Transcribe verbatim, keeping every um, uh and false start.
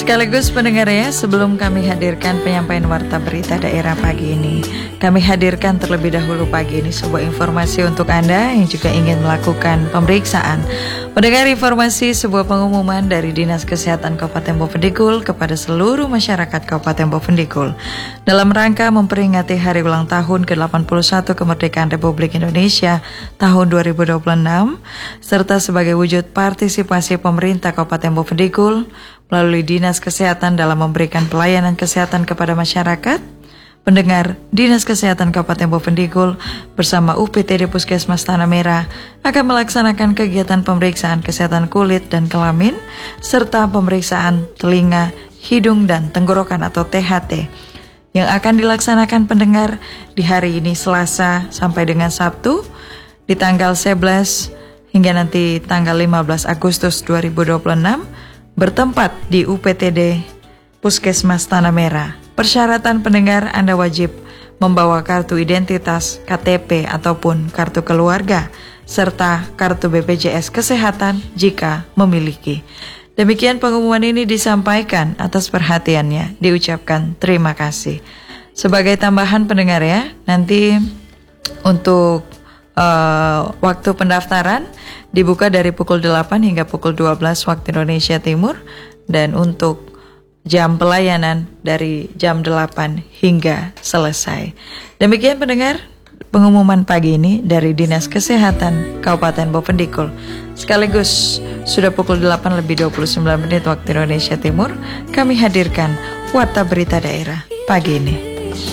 Sekaligus pendengar ya, sebelum kami hadirkan penyampaian warta berita daerah pagi ini, kami hadirkan terlebih dahulu pagi ini sebuah informasi untuk Anda yang juga ingin melakukan pemeriksaan. Mendengar informasi sebuah pengumuman dari Dinas Kesehatan Kabupaten Bovendigul kepada seluruh masyarakat Kabupaten Bovendigul dalam rangka memperingati hari ulang tahun ke delapan puluh satu kemerdekaan Republik Indonesia tahun dua ribu dua puluh enam, serta sebagai wujud partisipasi pemerintah Kabupaten Bovendigul melalui Dinas Kesehatan dalam memberikan pelayanan kesehatan kepada masyarakat. Pendengar, Dinas Kesehatan Kabupaten Bovendigul bersama U P T D Puskesmas Tanah Merah akan melaksanakan kegiatan pemeriksaan kesehatan kulit dan kelamin serta pemeriksaan telinga, hidung dan tenggorokan atau T H T yang akan dilaksanakan pendengar di hari ini Selasa sampai dengan Sabtu di tanggal sebelas hingga nanti tanggal lima belas Agustus dua ribu dua puluh enam bertempat di U P T D Puskesmas Tanah Merah. Persyaratan pendengar, Anda wajib membawa kartu identitas, K T P ataupun kartu keluarga, serta kartu B P J S Kesehatan jika memiliki. Demikian pengumuman ini disampaikan, atas perhatiannya diucapkan terima kasih. Sebagai tambahan pendengar ya, nanti untuk uh, waktu pendaftaran dibuka dari pukul delapan hingga pukul dua belas waktu Indonesia Timur, dan untuk jam pelayanan dari jam delapan hingga selesai. Demikian pendengar, pengumuman pagi ini dari Dinas Kesehatan Kabupaten Bovendigul. Sekaligus sudah pukul delapan lebih dua puluh sembilan menit waktu Indonesia Timur, kami hadirkan warta berita daerah pagi ini.